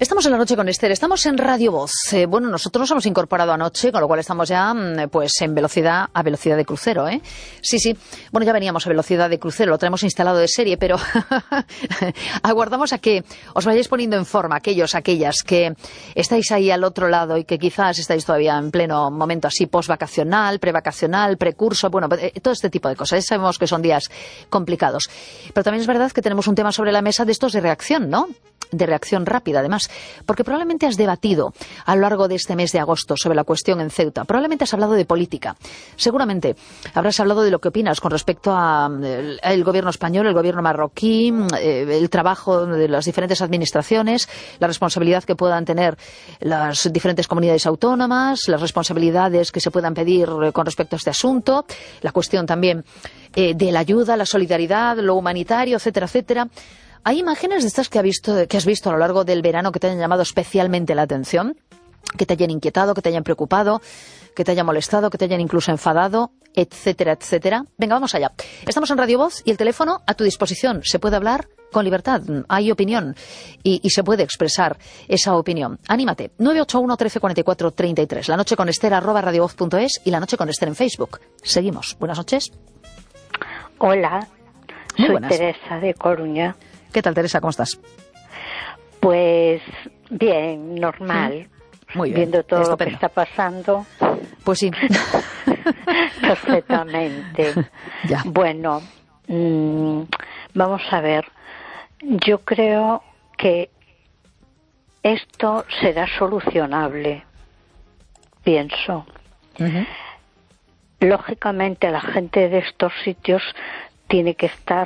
Estamos en la noche con Esther, estamos en Radio Voz. Bueno, nosotros nos hemos incorporado anoche, con lo cual estamos ya pues a velocidad de crucero, ¿eh? Sí. Bueno, ya veníamos a velocidad de crucero, lo traemos instalado de serie, pero aguardamos a que os vayáis poniendo en forma, aquellas que estáis ahí al otro lado y que quizás estáis todavía en pleno momento así postvacacional, prevacacional, precurso, bueno, todo este tipo de cosas. Sabemos que son días complicados. Pero también es verdad que tenemos un tema sobre la mesa de estos de reacción, ¿no? De reacción rápida, además, porque probablemente has debatido a lo largo de este mes de agosto sobre la cuestión en Ceuta, probablemente has hablado de política, seguramente habrás hablado de lo que opinas con respecto al gobierno español, el gobierno marroquí, el trabajo de las diferentes administraciones, la responsabilidad que puedan tener las diferentes comunidades autónomas, las responsabilidades que se puedan pedir con respecto a este asunto, la cuestión también de la ayuda, la solidaridad, lo humanitario, etcétera, etcétera. ¿Hay imágenes de estas que has visto a lo largo del verano que te hayan llamado especialmente la atención? ¿Que te hayan inquietado, que te hayan preocupado, que te hayan molestado, que te hayan incluso enfadado, etcétera, etcétera? Venga, vamos allá. Estamos en Radio Voz y el teléfono a tu disposición. Se puede hablar con libertad, hay opinión y se puede expresar esa opinión. Anímate. 981 13 44 33. La noche con Esther @radiovoz.es y La noche con Esther en Facebook. Seguimos. Buenas noches. Hola, Muy soy buenas. Teresa de Coruña. ¿Qué tal, Teresa? ¿Cómo estás? Pues bien, normal. Muy bien. Viendo todo Estupendo. lo que está pasando. Pues sí. Perfectamente. Ya. Bueno, vamos a ver. Yo creo que esto será solucionable, pienso. Ujú. Lógicamente la gente de estos sitios tiene que estar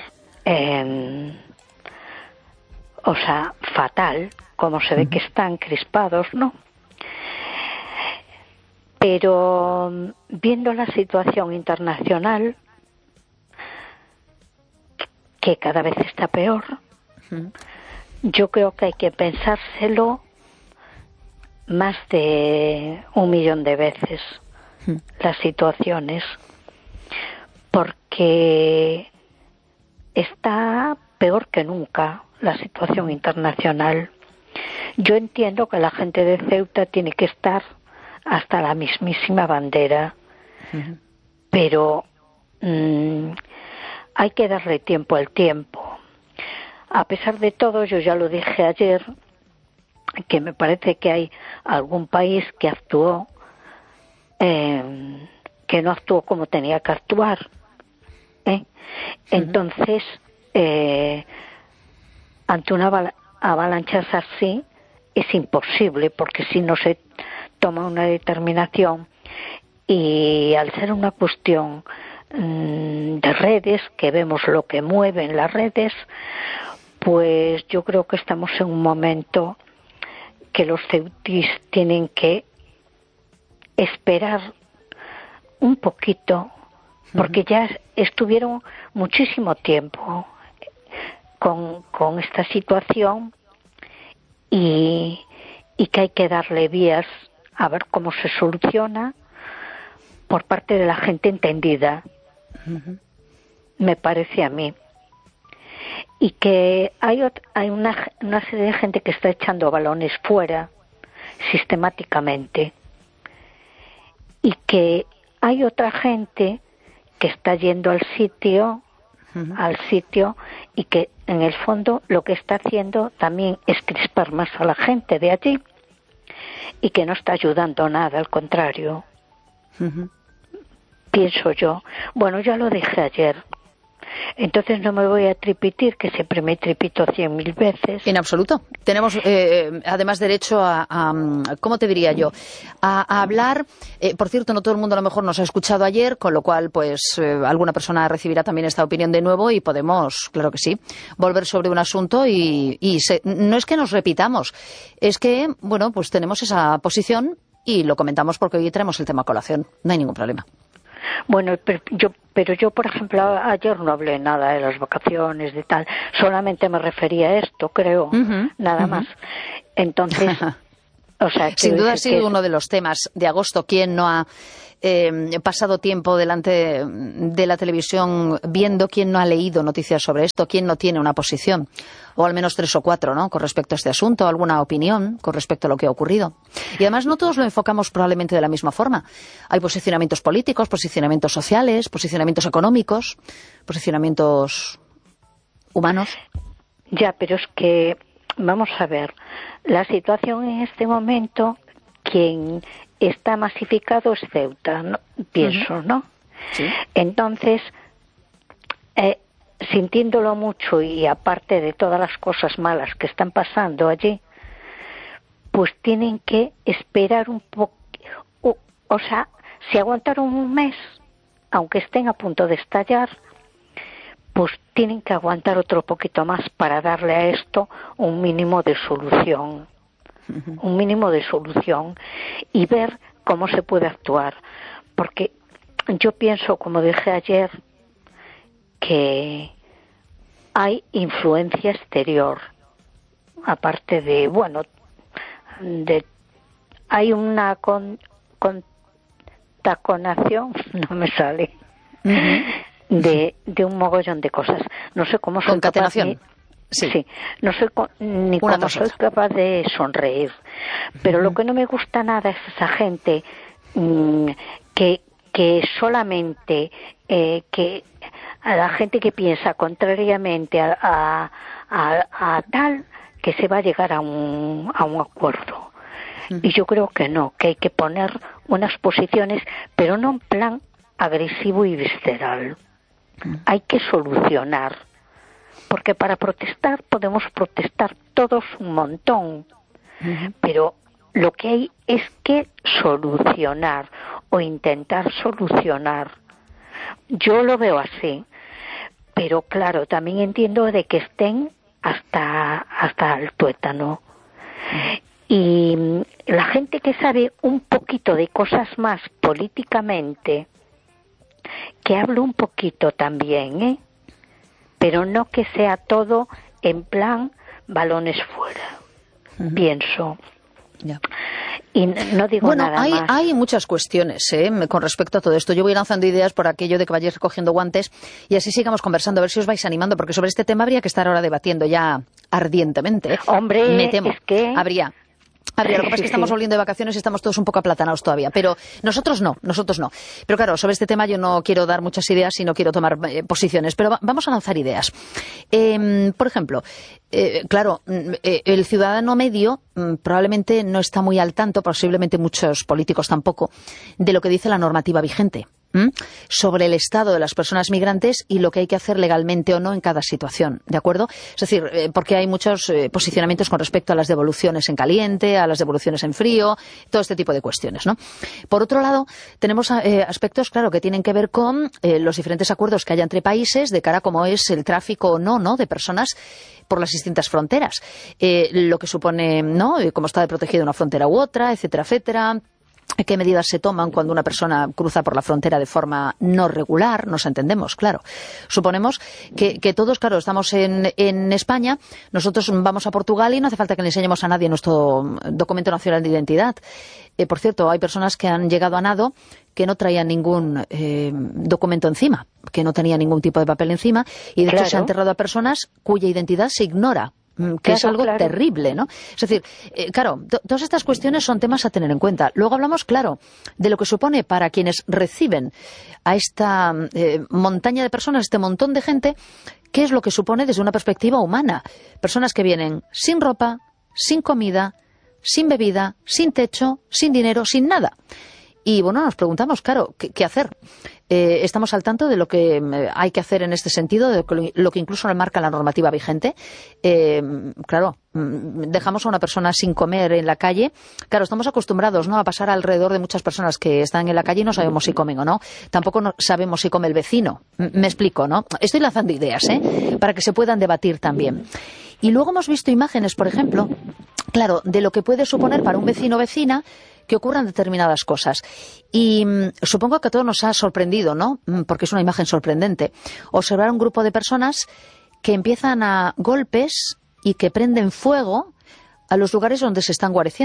fatal, como se ve que están crispados, ¿no? Pero viendo la situación internacional, que cada vez está peor, yo creo que hay que pensárselo más de 1.000.000 de veces, las situaciones, porque está peor que nunca la situación internacional. Yo entiendo que la gente de Ceuta tiene que estar hasta la mismísima bandera, pero hay que darle tiempo al tiempo. A pesar de todo, yo ya lo dije ayer, que me parece que hay algún país que actuó, que no actuó como tenía que actuar, ¿eh? Entonces, ante una avalancha así es imposible, porque si no se toma una determinación, y al ser una cuestión de redes, que vemos lo que mueven las redes, pues yo creo que estamos en un momento que los ceutíes tienen que esperar un poquito, porque ya estuvieron muchísimo tiempo con esta situación, y que hay que darle vías a ver cómo se soluciona por parte de la gente entendida, me parece a mí. Y que hay una serie de gente que está echando balones fuera sistemáticamente, y que hay otra gente que está yendo al sitio, y que en el fondo lo que está haciendo también es crispar más a la gente de allí, y que no está ayudando nada, al contrario. Pienso yo. Bueno, ya lo dije ayer. Entonces no me voy a tripitir, que siempre me tripito 100.000 veces. En absoluto. Tenemos además derecho a ¿cómo te diría yo? A hablar. Por cierto, no todo el mundo a lo mejor nos ha escuchado ayer, con lo cual pues alguna persona recibirá también esta opinión de nuevo y podemos, claro que sí, volver sobre un asunto no es que nos repitamos, es que, bueno, pues tenemos esa posición y lo comentamos porque hoy traemos el tema a colación. No hay ningún problema. Bueno, pero yo, por ejemplo, ayer no hablé nada de las vacaciones, de tal. Solamente me refería a esto, creo, nada más. Entonces, O sea, sin duda ha sido uno de los temas de agosto. ¿Quién no ha pasado tiempo delante de la televisión viendo, quién no ha leído noticias sobre esto, quién no tiene una posición, o al menos 3 o 4, ¿no?, con respecto a este asunto, alguna opinión con respecto a lo que ha ocurrido? Y además no todos lo enfocamos probablemente de la misma forma. Hay posicionamientos políticos, posicionamientos sociales, posicionamientos económicos, posicionamientos humanos. Ya, pero es que, vamos a ver, la situación en este momento, quien está masificado es Ceuta, ¿no? Pienso, ¿no? Sí. Entonces, sintiéndolo mucho y aparte de todas las cosas malas que están pasando allí, pues tienen que esperar un poco, o sea, si aguantaron un mes, aunque estén a punto de estallar, pues tienen que aguantar otro poquito más para darle a esto un mínimo de solución. Un mínimo de solución y ver cómo se puede actuar, porque yo pienso, como dije ayer, que hay influencia exterior, aparte de, bueno, hay una contaminación, no me sale, de un mogollón de cosas. No sé cómo soy capaz de... Sí, no sé ni cómo soy capaz de sonreír, pero lo que no me gusta nada es esa gente que solamente que a la gente que piensa contrariamente a tal, que se va a llegar a un acuerdo. Y yo creo que no, que hay que poner unas posiciones, pero no en plan agresivo y visceral. Hay que solucionar. Porque para protestar podemos protestar todos un montón, pero lo que hay es que solucionar o intentar solucionar. Yo lo veo así, pero claro, también entiendo de que estén hasta el tuétano. Y la gente que sabe un poquito de cosas más políticamente, que hable un poquito también, pero no que sea todo en plan balones fuera, pienso. Ya. Y no digo nada más. Hay muchas cuestiones con respecto a todo esto. Yo voy lanzando ideas por aquello de que vayáis recogiendo guantes y así sigamos conversando, a ver si os vais animando, porque sobre este tema habría que estar ahora debatiendo ya ardientemente. Hombre, me temo, es que... Habría. Lo que pasa es que estamos volviendo de vacaciones y estamos todos un poco aplatanados todavía, pero nosotros no. Pero claro, sobre este tema yo no quiero dar muchas ideas y no quiero tomar posiciones, pero vamos a lanzar ideas. Por ejemplo, claro, el ciudadano medio probablemente no está muy al tanto, posiblemente muchos políticos tampoco, de lo que dice la normativa vigente sobre el estado de las personas migrantes y lo que hay que hacer legalmente o no en cada situación, ¿de acuerdo? Es decir, porque hay muchos posicionamientos con respecto a las devoluciones en caliente, a las devoluciones en frío, todo este tipo de cuestiones, ¿no? Por otro lado, tenemos aspectos, claro, que tienen que ver con los diferentes acuerdos que haya entre países de cara a cómo es el tráfico o no de personas por las distintas fronteras, lo que supone, ¿no?, cómo está protegida una frontera u otra, etcétera, etcétera. ¿Qué medidas se toman cuando una persona cruza por la frontera de forma no regular? Nos entendemos, claro. Suponemos que todos, claro, estamos en España, nosotros vamos a Portugal y no hace falta que le enseñemos a nadie nuestro documento nacional de identidad. Por cierto, hay personas que han llegado a nado que no traían ningún documento encima, que no tenían ningún tipo de papel encima, y de hecho se ha enterrado a personas cuya identidad se ignora. Que es algo terrible, ¿no? Es decir, claro, todas estas cuestiones son temas a tener en cuenta. Luego hablamos, claro, de lo que supone para quienes reciben a esta montaña de personas, este montón de gente, qué es lo que supone desde una perspectiva humana. Personas que vienen sin ropa, sin comida, sin bebida, sin techo, sin dinero, sin nada. Y bueno, nos preguntamos, claro, ¿qué hacer? Estamos al tanto de lo que hay que hacer en este sentido, de lo que incluso marca la normativa vigente. Claro, dejamos a una persona sin comer en la calle. Claro, estamos acostumbrados, ¿no?, a pasar alrededor de muchas personas que están en la calle y no sabemos si comen o no. Tampoco sabemos si come el vecino. Me explico, ¿no? Estoy lanzando ideas, para que se puedan debatir también. Y luego hemos visto imágenes, por ejemplo, claro, de lo que puede suponer para un vecino o vecina que ocurran determinadas cosas. Y supongo que a todos nos ha sorprendido, ¿no?, porque es una imagen sorprendente, observar un grupo de personas que empiezan a golpes y que prenden fuego a los lugares donde se están guareciendo.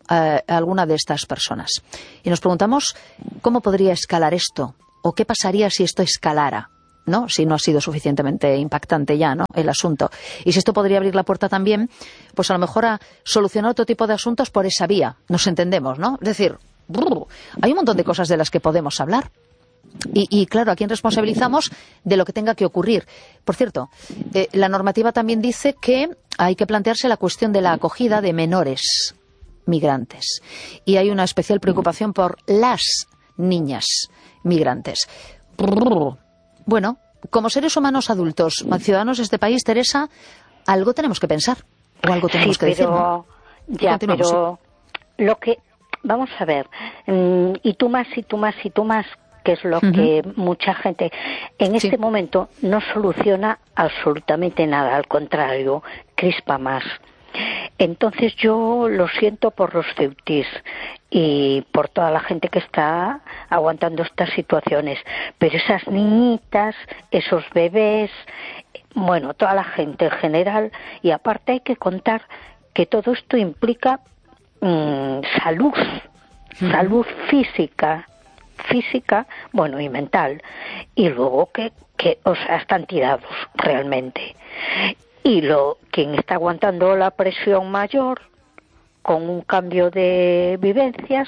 a alguna de estas personas. Y nos preguntamos cómo podría escalar esto, o qué pasaría si esto escalara, ¿no? Si no ha sido suficientemente impactante ya, ¿no?, el asunto. Y si esto podría abrir la puerta también, pues a lo mejor a solucionar otro tipo de asuntos por esa vía. Nos entendemos, ¿no? Es decir, hay un montón de cosas de las que podemos hablar. Y claro, ¿a quién responsabilizamos de lo que tenga que ocurrir? Por cierto, la normativa también dice que hay que plantearse la cuestión de la acogida de menores migrantes. Y hay una especial preocupación por las niñas migrantes. Bueno, como seres humanos adultos, ciudadanos de este país, Teresa, algo tenemos que pensar. O algo tenemos que decir, ¿no? Ya, pero lo que... Vamos a ver. Y tú más, que es lo que mucha gente en este momento no soluciona absolutamente nada, al contrario, crispa más. Entonces yo lo siento por los ceutís y por toda la gente que está aguantando estas situaciones, pero esas niñitas, esos bebés, bueno, toda la gente en general, y aparte hay que contar que todo esto implica salud física, bueno, y mental, y luego que o sea, están tirados realmente. Y quien está aguantando la presión mayor con un cambio de vivencias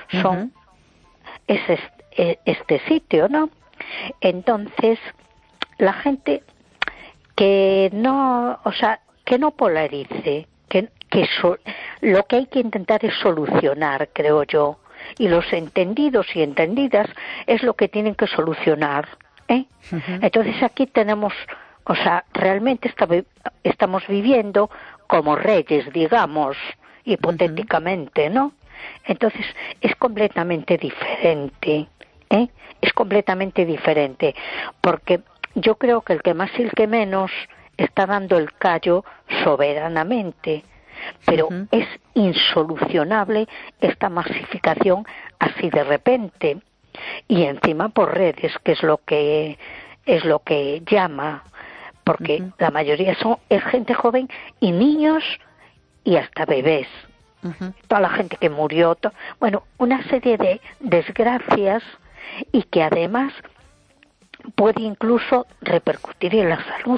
es este sitio, ¿no? Entonces, la gente que no polarice, lo que hay que intentar es solucionar, creo yo. Y los entendidos y entendidas es lo que tienen que solucionar, ¿eh? Entonces aquí tenemos, o sea, realmente estamos viviendo como reyes, digamos, hipotéticamente, ¿no? Entonces es completamente diferente, ¿eh? Es completamente diferente, porque yo creo que el que más y el que menos está dando el callo soberanamente. Pero es insolucionable esta masificación así de repente, y encima por redes, que es lo que llama, porque la mayoría es gente joven y niños y hasta bebés. Toda la gente que murió, bueno, una serie de desgracias, y que además puede incluso repercutir en la salud,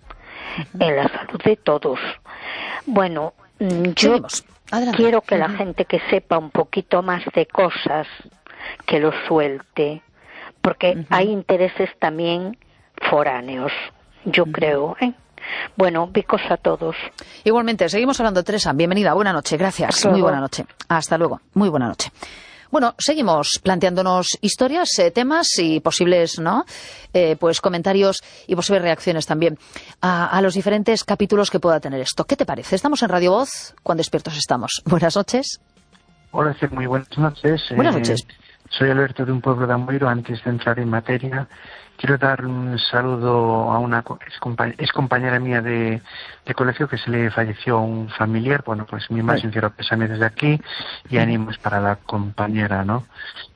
de todos. Bueno, yo quiero que la gente que sepa un poquito más de cosas, que lo suelte, porque hay intereses también foráneos, yo creo, ¿eh? Bueno, bicos a todos. Igualmente, seguimos hablando, Teresa. Bienvenida, buena noche, gracias. Muy buena noche. Hasta luego, muy buena noche. Bueno, seguimos planteándonos historias, temas y posibles, ¿no?, pues comentarios y posibles reacciones también a los diferentes capítulos que pueda tener esto. ¿Qué te parece? Estamos en Radio Voz, ¿cuán despiertos estamos? Buenas noches. Hola, sí, muy buenas noches. Buenas noches. Soy Alberto, de un pueblo de Amoiro. Antes de entrar en materia, quiero dar un saludo a una ex compañera mía de colegio, que se le falleció un familiar. Bueno, pues mi más sincero pésame desde aquí y ánimos para la compañera, ¿no?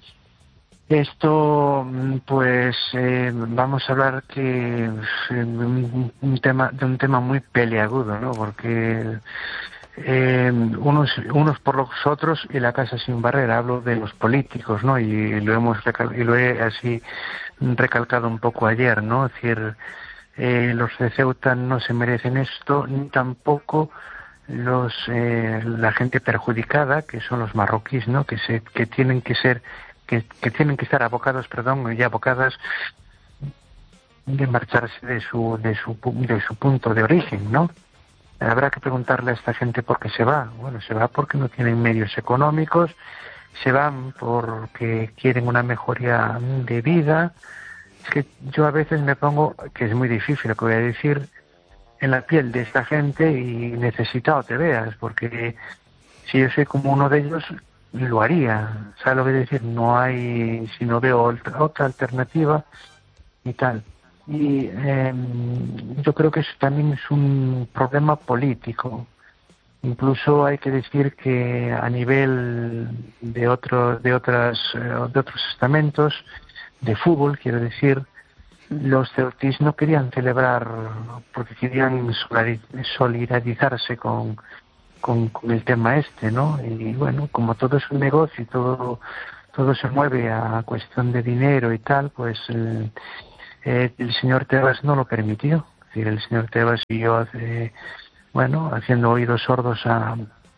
Esto, pues, vamos a hablar de un tema muy peliagudo, ¿no? Porque unos por los otros y la casa sin barrera. Hablo de los políticos, ¿no? Y lo he así recalcado un poco ayer, ¿no? Es decir, los de Ceuta no se merecen esto, ni tampoco la gente perjudicada, que son los marroquíes, ¿no? Que tienen que estar abocadas de marcharse de su punto de origen, ¿no? Habrá que preguntarle a esta gente por qué se va. Bueno, se va porque no tienen medios económicos, se van porque quieren una mejoría de vida. Es que yo a veces me pongo, que es muy difícil lo que voy a decir, en la piel de esta gente, y necesitado te veas, porque si yo soy como uno de ellos, lo haría. ¿Sabes lo que quiero decir? No hay, si no veo otra alternativa y tal. Y yo creo que eso también es un problema político. Incluso hay que decir que a nivel de otros estamentos de fútbol, quiero decir, los ceutís no querían celebrar porque querían solidarizarse con con el tema este, ¿no? Y bueno, como todo es un negocio y todo se mueve a cuestión de dinero y tal, pues el señor Tebas no lo permitió. Es decir, el señor Tebas siguió haciendo oídos sordos a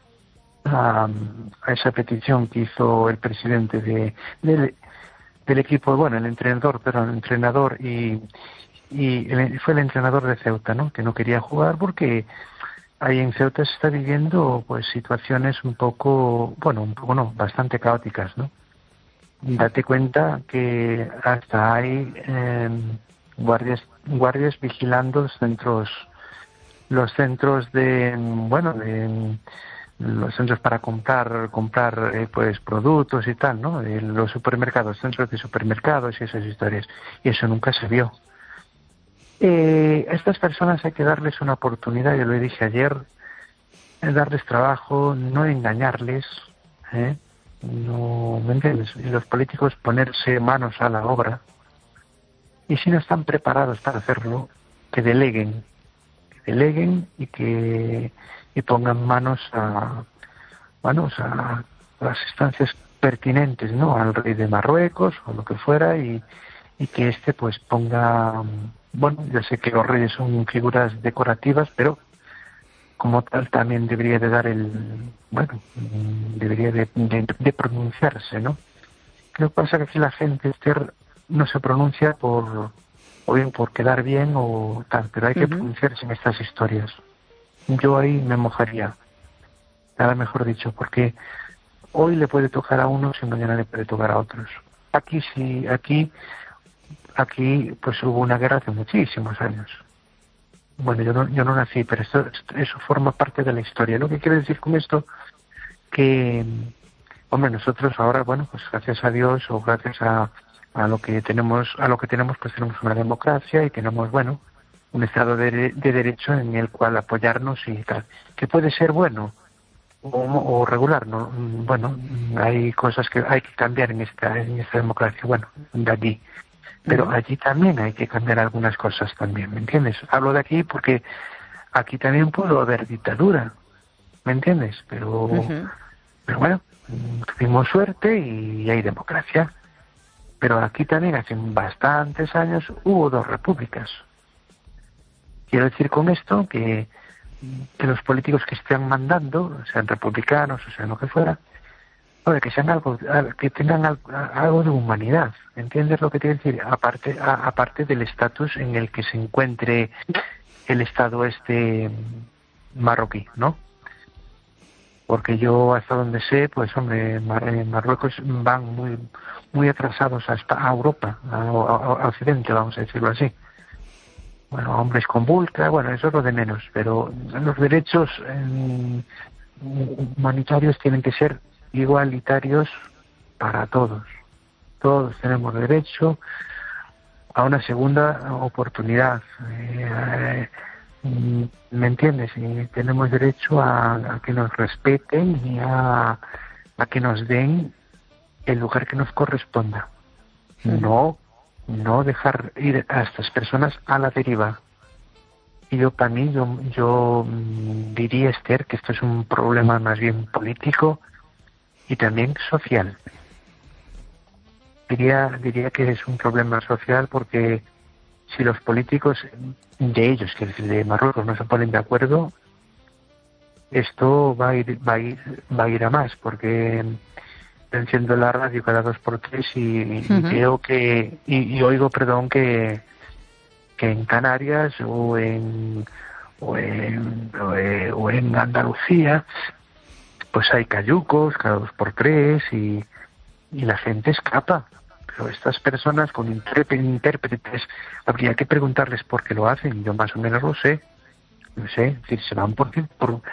esa petición que hizo el presidente del equipo, bueno, el entrenador y fue el entrenador de Ceuta, ¿no? Que no quería jugar porque ahí en Ceuta se está viviendo pues situaciones bastante caóticas, ¿no? Date cuenta que hasta hay guardias vigilando los centros de los centros para comprar pues productos y tal, ¿no? Los supermercados, centros de supermercados y esas historias. Y eso nunca se vio. A estas personas hay que darles una oportunidad, yo lo dije ayer, darles trabajo, no engañarles, no, ¿me entiendes? Y los políticos ponerse manos a la obra. Y si no están preparados para hacerlo, que deleguen y pongan manos a las instancias pertinentes, ¿no? Al rey de Marruecos o lo que fuera y que pues ponga, ya sé que los reyes son figuras decorativas, pero como tal también debería de dar debería de pronunciarse, ¿no? Lo que pasa es que aquí la gente no se pronuncia o bien por quedar bien o tal, pero hay que pronunciarse en estas historias. Yo ahí me mojaría, nada mejor dicho, porque hoy le puede tocar a unos y mañana le puede tocar a otros. Aquí sí, aquí pues hubo una guerra hace muchísimos años. Bueno, yo no nací, pero eso forma parte de la historia. Lo que quiero decir con esto, que, nosotros ahora, pues gracias a Dios o gracias a lo que tenemos, pues tenemos una democracia y tenemos, un Estado de derecho en el cual apoyarnos y tal. Que puede ser bueno o regular, ¿no? Hay cosas que hay que cambiar en esta democracia, de allí. Pero allí también hay que cambiar algunas cosas también, ¿me entiendes? Hablo de aquí porque aquí también puede haber dictadura, ¿me entiendes? Pero tuvimos suerte y hay democracia. Pero aquí también hace bastantes años hubo 2 repúblicas. Quiero decir con esto que los políticos que estén mandando, sean republicanos o sean lo que fuera, que sean que tengan algo de humanidad. ¿Entiendes lo que quiero decir? Aparte del estatus en el que se encuentre el Estado marroquí, ¿no? Porque yo hasta donde sé, pues en Marruecos van muy atrasados a Europa, a Occidente, vamos a decirlo así. Hombres con burka, eso es lo de menos, pero los derechos humanitarios tienen que ser igualitarios para todos. Todos tenemos derecho a una segunda oportunidad. ¿Me entiendes? Y tenemos derecho a que nos respeten y a que nos den el lugar que nos corresponda. No dejar ir a estas personas a la deriva. Y yo diría, Esther, que esto es un problema más bien político y también social. Diría que es un problema social porque si los políticos de ellos, que es de Marruecos, no se ponen de acuerdo, esto va a ir a más, porque enciendo la radio cada 2x3 y veo y oigo, que en Canarias o en Andalucía pues hay cayucos cada 2x3 y la gente escapa. Pero estas personas con intérpretes, habría que preguntarles por qué lo hacen. Yo más o menos lo sé. Es decir, se van porque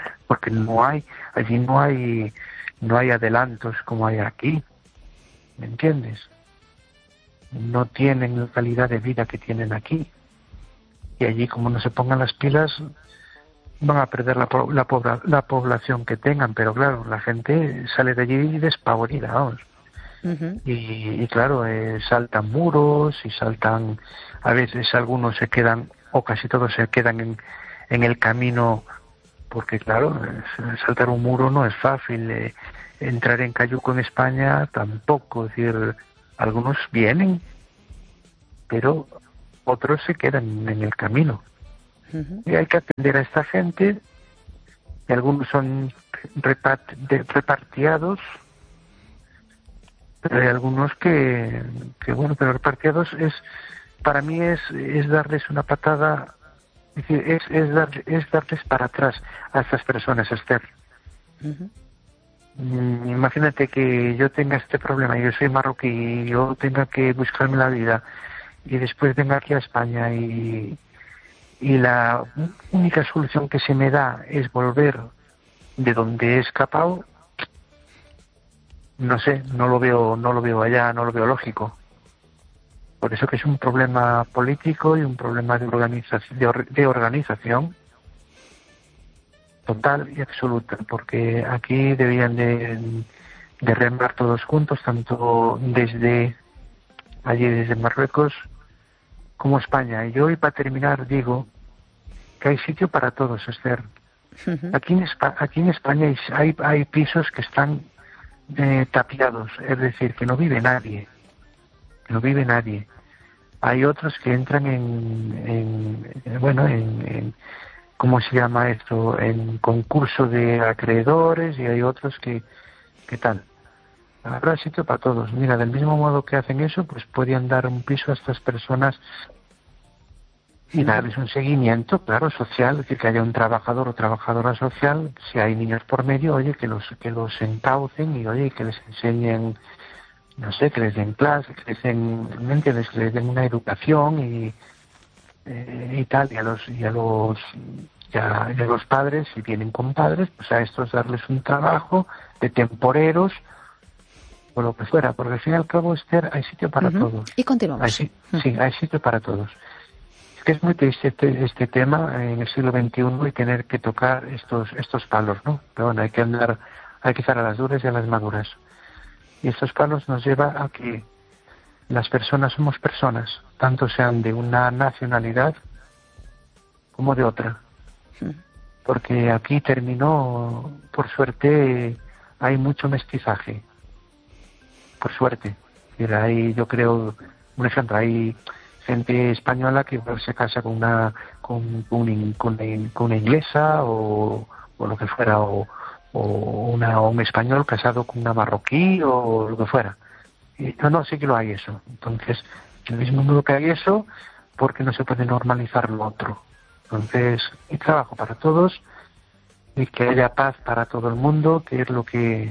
allí no hay adelantos como hay aquí. ¿Me entiendes? No tienen la calidad de vida que tienen aquí. Y allí, como no se pongan las pilas, van a perder la población que tengan. Pero claro, la gente sale de allí despavorida, vamos. Y claro, saltan muros y saltan, a veces algunos se quedan, o casi todos se quedan en el camino porque claro, saltar un muro no es fácil, entrar en cayuco en España tampoco, es decir, algunos vienen, pero otros se quedan en el camino. Y hay que atender a esta gente, y algunos son repatriados, pero hay algunos que bueno, pero repatriados para mí es darles una patada, es decir, es darles para atrás a estas personas, Esther. Imagínate que yo tenga este problema, yo soy marroquí y yo tenga que buscarme la vida y después venga aquí a España y la única solución que se me da es volver de donde he escapado. No sé, no lo veo allá, no lo veo lógico. Por eso que es un problema político y un problema de organización total y absoluta, porque aquí debían de remar todos juntos, tanto desde Marruecos como España. Y yo, y para terminar, digo que hay sitio para todos, Esther. Aquí en España hay pisos que están tapiados, es decir, que no vive nadie. Hay otros que entran en ¿cómo se llama esto? En concurso de acreedores, y hay otros que tal. Habrá sitio para todos. Mira, del mismo modo que hacen eso, pues podían dar un piso a estas personas y darles un seguimiento, claro, social, es decir, que haya un trabajador o trabajadora social, si hay niños por medio, oye, que los encaucen y, oye, que les enseñen, no sé, que les den clases, que les den, ¿me entiendes?, que les den una educación y tal, y a los padres, si vienen con padres, pues a estos darles un trabajo de temporeros o lo que fuera, porque al fin y al cabo, Esther, hay sitio para todos. Y continuamos. Sí, hay sitio para todos. Es que es muy triste este tema en el siglo XXI y tener que tocar estos palos, ¿no? Pero bueno, hay que estar a las duras y a las maduras. Y estos palos nos llevan a que las personas somos personas, tanto sean de una nacionalidad como de otra. Porque aquí terminó, por suerte, hay mucho mestizaje. Por suerte. Hay, yo creo, un ejemplo, hay gente española que se casa con una inglesa o lo que fuera, o un español casado con una marroquí o lo que fuera. No, sí que lo hay eso. Entonces, en el mismo modo que hay eso, ¿por qué no se puede normalizar lo otro? Entonces, hay trabajo para todos y que haya paz para todo el mundo, que es lo que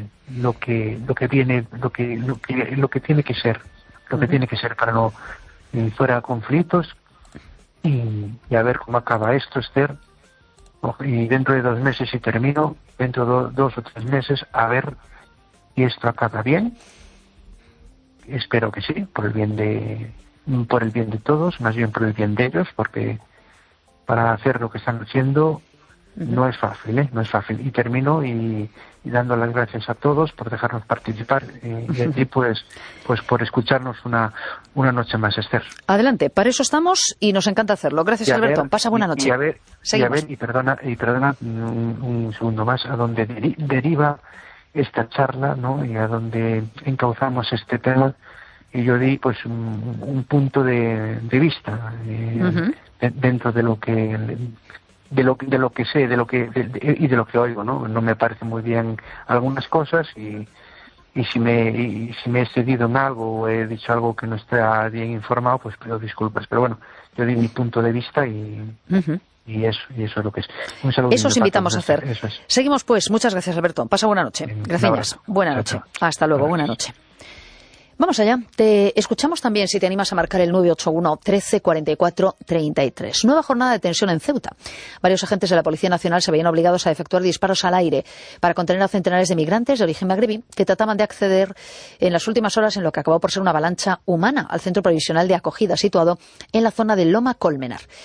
tiene que ser, tiene que ser para no fuera conflictos y a ver cómo acaba esto, Esther. Y dentro de 2 meses, si termino, dentro de 2 o 3 meses, a ver si esto acaba bien. Espero que sí, por el bien de todos, más bien por el bien de ellos, porque para hacer lo que están haciendo no es fácil, no es fácil. Y termino y dando las gracias a todos por dejarnos participar y a ti pues por escucharnos una noche más, Esther. Adelante, para eso estamos y nos encanta hacerlo. Gracias, Alberto. Pasa buena noche. Y perdona un segundo más, a donde deriva esta charla, ¿no? Y a donde encauzamos este tema, y yo di pues un punto de vista dentro de lo que sé, y de lo que oigo, ¿no? No me parece muy bien algunas cosas y si me he excedido en algo o he dicho algo que no está bien informado, pues pido disculpas. Pero bueno, yo di mi punto de vista y eso es lo que es. Un saludo. Eso os invitamos a hacer. Eso es. Seguimos pues. Muchas gracias, Alberto. Pasa buena noche. Gracias. Buena noche. Hasta luego. Buena noche. Vamos allá. Te escuchamos también si te animas a marcar el 981 13 44 33. Nueva jornada de tensión en Ceuta. Varios agentes de la Policía Nacional se veían obligados a efectuar disparos al aire para contener a centenares de migrantes de origen magrebí que trataban de acceder en las últimas horas en lo que acabó por ser una avalancha humana al centro provisional de acogida situado en la zona de Loma Colmenar.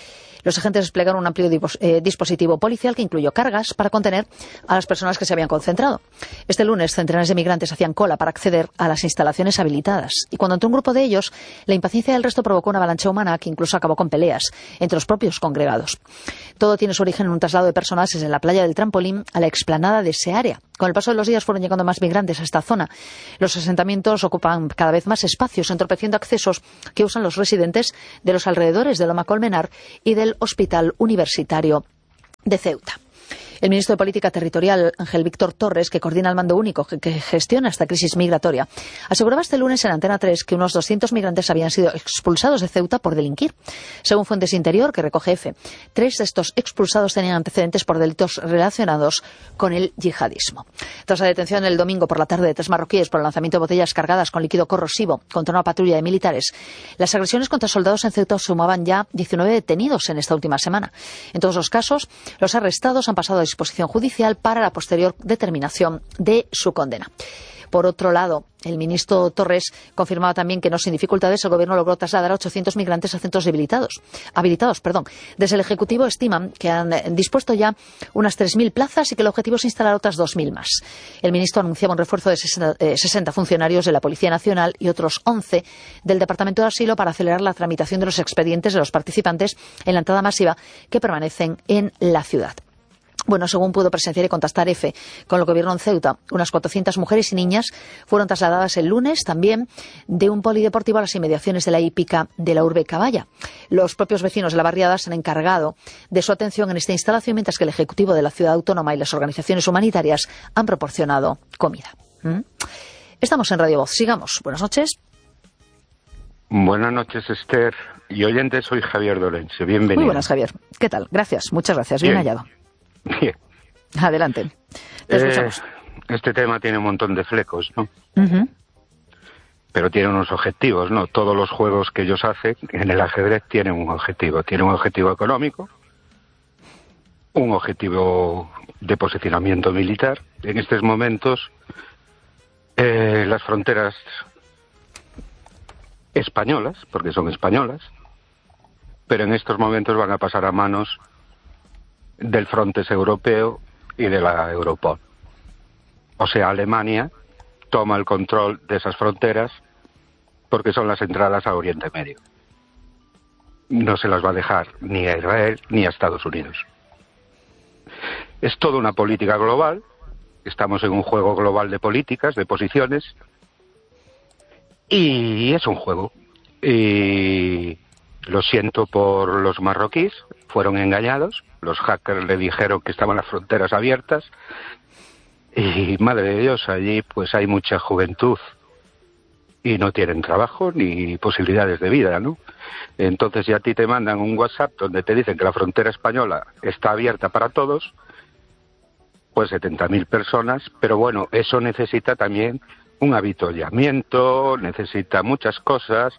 Los agentes desplegaron un amplio dispositivo policial que incluyó cargas para contener a las personas que se habían concentrado. Este lunes, centenares de migrantes hacían cola para acceder a las instalaciones habilitadas. Y cuando entró un grupo de ellos, la impaciencia del resto provocó una avalancha humana que incluso acabó con peleas entre los propios congregados. Todo tiene su origen en un traslado de personas desde la playa del Trampolín a la explanada de ese área. Con el paso de los días fueron llegando más migrantes a esta zona. Los asentamientos ocupan cada vez más espacios, entorpeciendo accesos que usan los residentes de los alrededores de Loma Colmenar y del Hospital Universitario de Ceuta. El ministro de Política Territorial, Ángel Víctor Torres, que coordina el mando único que gestiona esta crisis migratoria, aseguraba este lunes en Antena 3 que unos 200 migrantes habían sido expulsados de Ceuta por delinquir. Según fuentes Interior, que recoge EFE, 3 de estos expulsados tenían antecedentes por delitos relacionados con el yihadismo. Tras la detención el domingo por la tarde de 3 marroquíes por el lanzamiento de botellas cargadas con líquido corrosivo contra una patrulla de militares, las agresiones contra soldados en Ceuta sumaban ya 19 detenidos en esta última semana. En todos los casos, los arrestados han pasado a disposición judicial para la posterior determinación de su condena. Por otro lado, el ministro Torres confirmaba también que no sin dificultades el Gobierno logró trasladar a 800 migrantes a centros habilitados. Desde el Ejecutivo estiman que han dispuesto ya unas 3.000 plazas y que el objetivo es instalar otras 2.000 más. El ministro anunciaba un refuerzo de 60 funcionarios de la Policía Nacional y otros 11 del Departamento de Asilo para acelerar la tramitación de los expedientes de los participantes en la entrada masiva que permanecen en la ciudad. Bueno, según pudo presenciar y contestar EFE con el gobierno en Ceuta, unas 400 mujeres y niñas fueron trasladadas el lunes también de un polideportivo a las inmediaciones de la hípica de la urbe Caballa. Los propios vecinos de la barriada se han encargado de su atención en esta instalación, mientras que el Ejecutivo de la Ciudad Autónoma y las organizaciones humanitarias han proporcionado comida. Estamos en Radio Voz. Sigamos. Buenas noches. Buenas noches, Esther. Y oyente, soy Javier Dolense. Bienvenido. Muy buenas, Javier. ¿Qué tal? Gracias. Muchas gracias. Bien hallado. Bien. Adelante. Te escuchamos. Este tema tiene un montón de flecos, ¿no? Uh-huh. Pero tiene unos objetivos, ¿no? Todos los juegos que ellos hacen en el ajedrez tienen un objetivo. Tiene un objetivo económico, un objetivo de posicionamiento militar. En estos momentos, las fronteras españolas, porque son españolas, pero en estos momentos van a pasar a manos del Frontex europeo y de la Europol. O sea, Alemania toma el control de esas fronteras porque son las entradas a Oriente Medio. No se las va a dejar ni a Israel ni a Estados Unidos. Es toda una política global. Estamos en un juego global de políticas, de posiciones, y es un juego. Y lo siento por los marroquíes, fueron engañados. Los hackers le dijeron que estaban las fronteras abiertas y, madre de Dios, allí pues hay mucha juventud y no tienen trabajo ni posibilidades de vida, ¿no? Entonces, si a ti te mandan un WhatsApp donde te dicen que la frontera española está abierta para todos, pues 70.000 personas, pero bueno, eso necesita también un avituallamiento, necesita muchas cosas,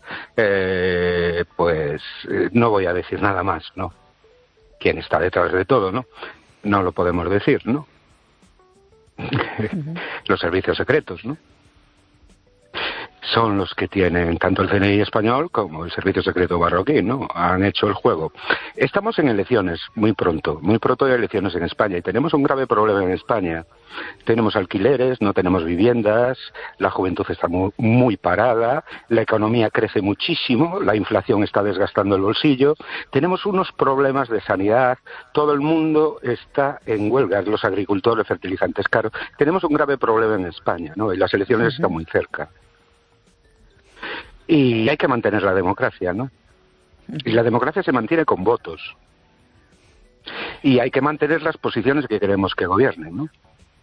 no voy a decir nada más, ¿no? ¿Quién está detrás de todo, no? No lo podemos decir, ¿no? Los servicios secretos, ¿no? Son los que tienen tanto el CNI español como el servicio secreto marroquí, ¿no? Han hecho el juego. Estamos en elecciones muy pronto hay elecciones en España y tenemos un grave problema en España. Tenemos alquileres, no tenemos viviendas, la juventud está muy parada, la economía crece muchísimo, la inflación está desgastando el bolsillo, tenemos unos problemas de sanidad, todo el mundo está en huelga, los agricultores, fertilizantes caros. Tenemos un grave problema en España, ¿no? Y las elecciones están muy cerca. Y hay que mantener la democracia, ¿no? Y la democracia se mantiene con votos. Y hay que mantener las posiciones que queremos que gobiernen, ¿no?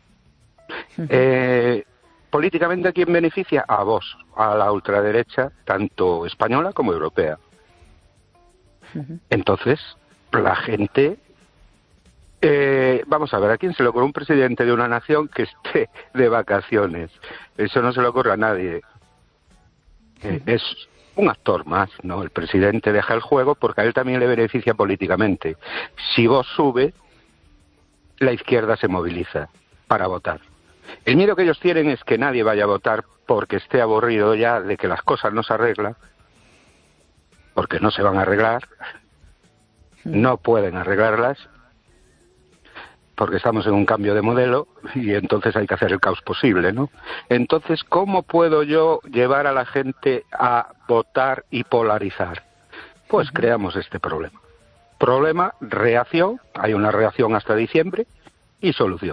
Políticamente, ¿a quién beneficia? A Vox, a la ultraderecha, tanto española como europea. Entonces, la gente... vamos a ver, ¿a quién se le ocurre un presidente de una nación que esté de vacaciones? Eso no se le ocurre a nadie. Es un actor más, ¿no? El presidente deja el juego porque a él también le beneficia políticamente. Si Vox sube, la izquierda se moviliza para votar. El miedo que ellos tienen es que nadie vaya a votar porque esté aburrido ya de que las cosas no se arreglan, porque no se van a arreglar, no pueden arreglarlas porque estamos en un cambio de modelo y entonces hay que hacer el caos posible, ¿no? Entonces, ¿cómo puedo yo llevar a la gente a votar y polarizar? Pues creamos este problema. Problema, reacción, hay una reacción hasta diciembre y solución.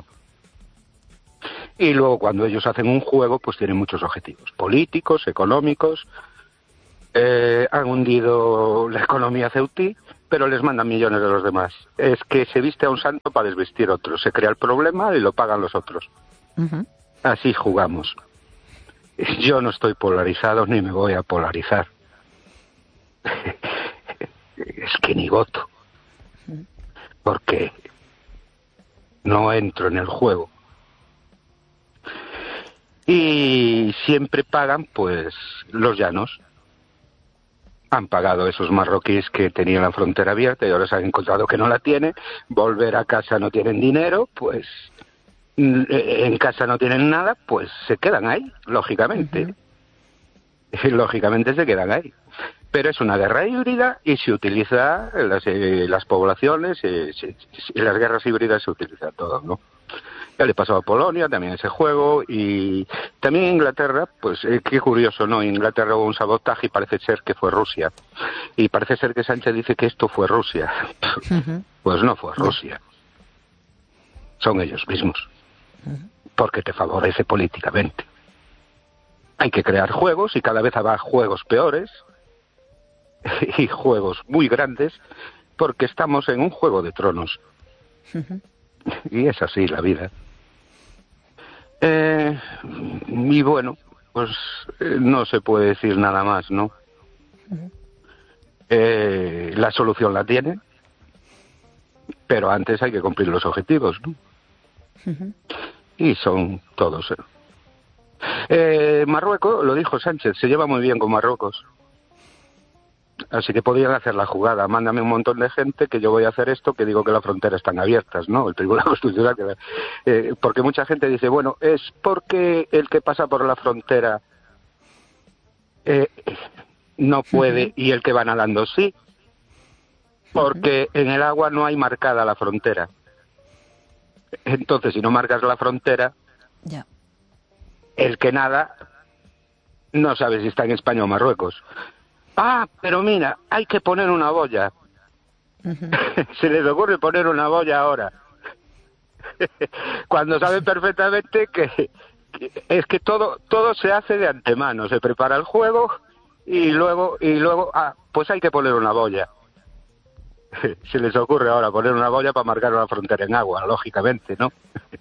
Y luego cuando ellos hacen un juego, pues tienen muchos objetivos políticos, económicos, han hundido la economía ceutí, pero les mandan millones de los demás. Es que se viste a un santo para desvestir a otro. Se crea el problema y lo pagan los otros. Así jugamos. Yo no estoy polarizado ni me voy a polarizar. Es que ni voto. Porque no entro en el juego. Y siempre pagan, pues, los llanos. Han pagado esos marroquíes que tenían la frontera abierta y ahora se han encontrado que no la tienen. Volver a casa no tienen dinero, pues en casa no tienen nada, pues se quedan ahí, lógicamente. Lógicamente se quedan ahí. Pero es una guerra híbrida y se utiliza las poblaciones, en las guerras híbridas se utiliza todo, ¿no? Ya le pasó a Polonia también ese juego y también en Inglaterra, pues qué curioso, ¿no? En Inglaterra hubo un sabotaje y parece ser que fue Rusia. Y parece ser que Sánchez dice que esto fue Rusia. Pues no fue Rusia. Son ellos mismos. Porque te favorece políticamente. Hay que crear juegos y cada vez habrá juegos peores y juegos muy grandes porque estamos en un juego de tronos. Y es así la vida. Y bueno, pues no se puede decir nada más, ¿no? La solución la tiene, pero antes hay que cumplir los objetivos, ¿no? Y son todos. Marruecos, lo dijo Sánchez, se lleva muy bien con Marruecos. Así que podrían hacer la jugada. Mándame un montón de gente que yo voy a hacer esto, que digo que las fronteras están abiertas, ¿no? El Tribunal Constitucional. Porque mucha gente dice, bueno, es porque el que pasa por la frontera no puede y el que va nadando sí. Porque en el agua no hay marcada la frontera. Entonces, si no marcas la frontera, el que nada no sabe si está en España o Marruecos. Ah, pero mira, hay que poner una boya. Se les ocurre poner una boya ahora. Cuando saben perfectamente que es que todo se hace de antemano. Se prepara el juego y luego, pues hay que poner una boya. Se les ocurre ahora poner una boya para marcar una frontera en agua, lógicamente, ¿no?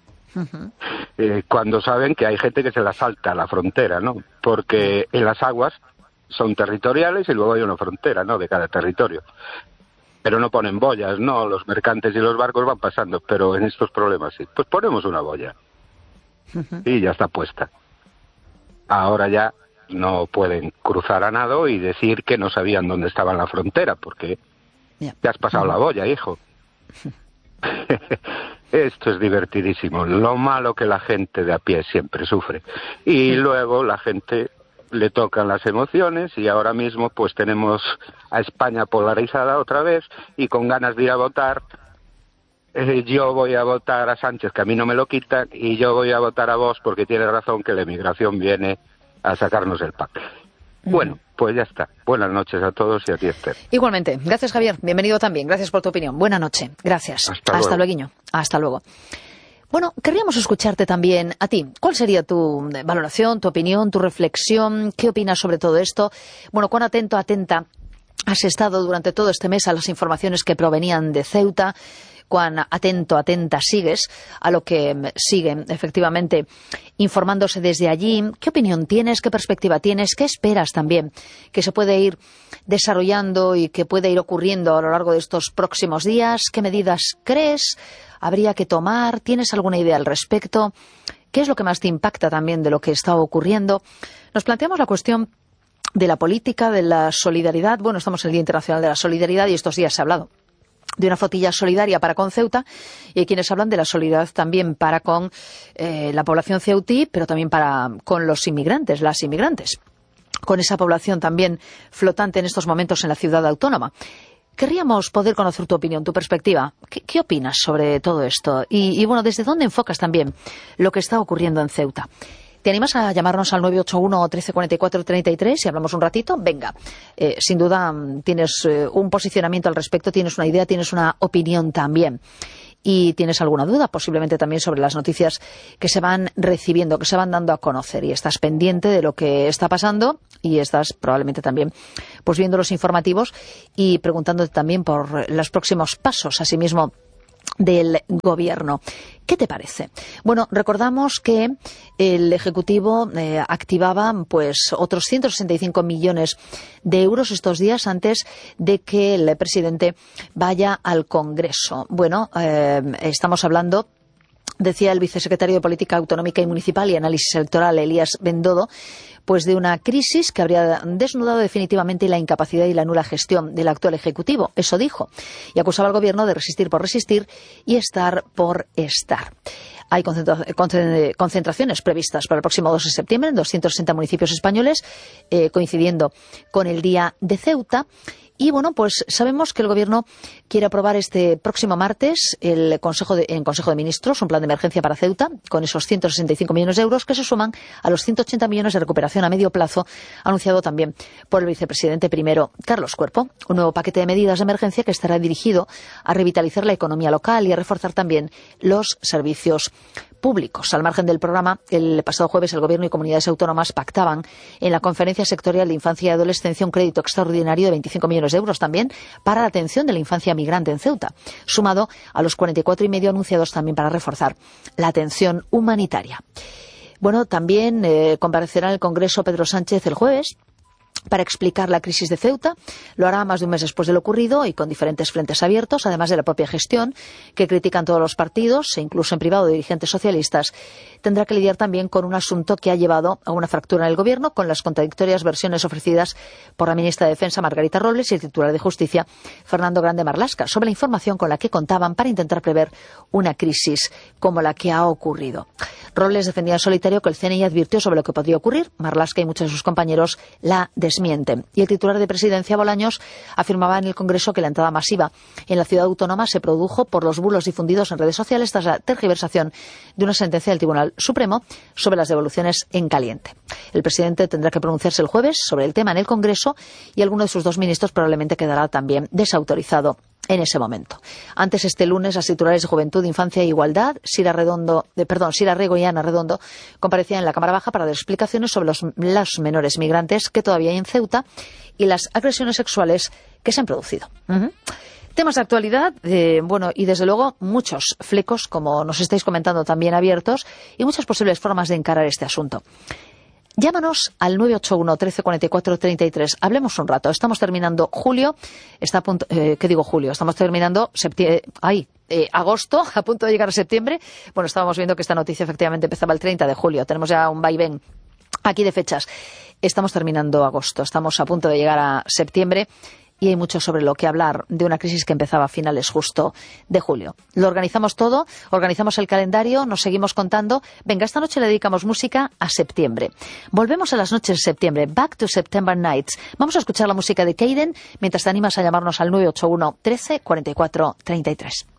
Cuando saben que hay gente que se la salta a la frontera, ¿no? Porque en las aguas son territoriales y luego hay una frontera, ¿no?, de cada territorio. Pero no ponen boyas, ¿no? Los mercantes y los barcos van pasando, pero en estos problemas sí. Pues ponemos una boya. Y ya está puesta. Ahora ya no pueden cruzar a nado y decir que no sabían dónde estaba la frontera, porque te has pasado la boya, hijo. Esto es divertidísimo. Lo malo que la gente de a pie siempre sufre. Y luego la gente le tocan las emociones y ahora mismo pues tenemos a España polarizada otra vez y con ganas de ir a votar. Yo voy a votar a Sánchez, que a mí no me lo quitan, y yo voy a votar a Vox porque tiene razón que la emigración viene a sacarnos el pack. Bueno, pues ya está. Buenas noches a todos y a ti, Esther. Igualmente. Gracias, Javier. Bienvenido también. Gracias por tu opinión. Buena noche. Gracias. Hasta luego. Hasta luego. Bueno, querríamos escucharte también a ti. ¿Cuál sería tu valoración, tu opinión, tu reflexión? ¿Qué opinas sobre todo esto? Bueno, ¿cuán atenta has estado durante todo este mes a las informaciones que provenían de Ceuta? ¿Cuán atenta sigues a lo que sigue efectivamente informándose desde allí? ¿Qué opinión tienes? ¿Qué perspectiva tienes? ¿Qué esperas también que se puede ir desarrollando y que puede ir ocurriendo a lo largo de estos próximos días? ¿Qué medidas crees habría que tomar? ¿Tienes alguna idea al respecto? ¿Qué es lo que más te impacta también de lo que está ocurriendo? Nos planteamos la cuestión de la política, de la solidaridad. Bueno, estamos en el Día Internacional de la Solidaridad y estos días se ha hablado de una flotilla solidaria para con Ceuta, y hay quienes hablan de la solidaridad también para con la población ceutí, pero también para con los inmigrantes, las inmigrantes, con esa población también flotante en estos momentos en la ciudad autónoma. querríamos poder conocer tu opinión, tu perspectiva. ¿Qué opinas sobre todo esto? Y bueno, ¿desde dónde enfocas también lo que está ocurriendo en Ceuta? ¿Te animas a llamarnos al 981 1344 33 y hablamos un ratito? Venga, sin duda tienes un posicionamiento al respecto, tienes una idea, tienes una opinión también. Y tienes alguna duda, posiblemente también sobre las noticias que se van recibiendo, que se van dando a conocer, y estás pendiente de lo que está pasando y estás probablemente también pues viendo los informativos y preguntándote también por los próximos pasos, asimismo, del Gobierno. ¿Qué te parece? Bueno, recordamos que el Ejecutivo activaba pues otros 165 millones de euros estos días antes de que el presidente vaya al Congreso. Bueno, estamos hablando, decía el vicesecretario de Política Autonómica y Municipal y Análisis Electoral, Elías Bendodo, pues de una crisis que habría desnudado definitivamente la incapacidad y la nula gestión del actual Ejecutivo. Eso dijo. Y acusaba al Gobierno de resistir por resistir y estar por estar. Hay concentraciones previstas para el próximo 2 de septiembre en 260 municipios españoles, coincidiendo con el Día de Ceuta. Y bueno, pues sabemos que el Gobierno quiere aprobar este próximo martes en Consejo de Ministros un plan de emergencia para Ceuta con esos 165 millones de euros que se suman a los 180 millones de recuperación a medio plazo anunciado también por el vicepresidente primero, Carlos Cuerpo. Un nuevo paquete de medidas de emergencia que estará dirigido a revitalizar la economía local y a reforzar también los servicios públicos. Al margen del programa, el pasado jueves el Gobierno y comunidades autónomas pactaban en la Conferencia Sectorial de Infancia y Adolescencia un crédito extraordinario de 25 millones de euros también para la atención de la infancia migrante en Ceuta, sumado a los 44,5 anunciados también para reforzar la atención humanitaria. Bueno, también comparecerá en el Congreso Pedro Sánchez el jueves para explicar la crisis de Ceuta. Lo hará más de un mes después de lo ocurrido y con diferentes frentes abiertos, además de la propia gestión, que critican todos los partidos e incluso en privado dirigentes socialistas. Tendrá que lidiar también con un asunto que ha llevado a una fractura en el Gobierno, con las contradictorias versiones ofrecidas por la ministra de Defensa, Margarita Robles, y el titular de Justicia, Fernando Grande Marlaska, sobre la información con la que contaban para intentar prever una crisis como la que ha ocurrido. Robles defendía en solitario que el CNI advirtió sobre lo que podría ocurrir. Marlaska y muchos de sus compañeros la desmienten. Y el titular de Presidencia, Bolaños, afirmaba en el Congreso que la entrada masiva en la ciudad autónoma se produjo por los bulos difundidos en redes sociales tras la tergiversación de una sentencia del Tribunal Supremo sobre las devoluciones en caliente. El presidente tendrá que pronunciarse el jueves sobre el tema en el Congreso y alguno de sus dos ministros probablemente quedará también desautorizado en ese momento. Antes, este lunes, las titulares de Juventud, Infancia e Igualdad, Sira Rego y Ana Redondo, comparecían en la Cámara Baja para dar explicaciones sobre los menores migrantes que todavía hay en Ceuta y las agresiones sexuales que se han producido. Temas de actualidad, bueno, y desde luego muchos flecos, como nos estáis comentando, también abiertos, y muchas posibles formas de encarar este asunto. Llámanos al 981 1344 33. Hablemos un rato. Estamos terminando julio. Está a punto, ¿qué digo julio? Estamos terminando agosto, a punto de llegar a septiembre. Bueno, estábamos viendo que esta noticia efectivamente empezaba el 30 de julio. Tenemos ya un vaivén aquí de fechas. Estamos terminando agosto. Estamos a punto de llegar a septiembre. Y hay mucho sobre lo que hablar de una crisis que empezaba a finales justo de julio. Lo organizamos todo, organizamos el calendario, nos seguimos contando. Venga, esta noche le dedicamos música a septiembre. Volvemos a las noches de septiembre, Back to September Nights. Vamos a escuchar la música de Kaden mientras te animas a llamarnos al 981 13 44 33.